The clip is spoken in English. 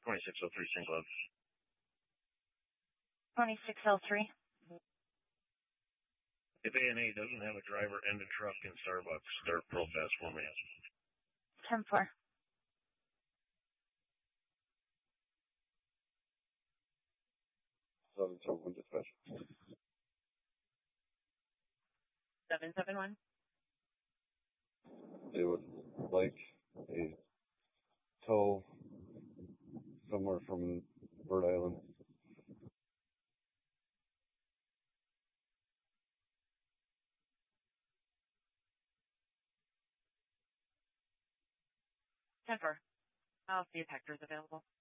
2603 St. Cloud. 2603. If A&A doesn't have a driver and a truck in Starbucks, start real fast for me. 10-4. Dispatch. 771. They would like a tow somewhere from Bird Island. I'll see if Hector's available.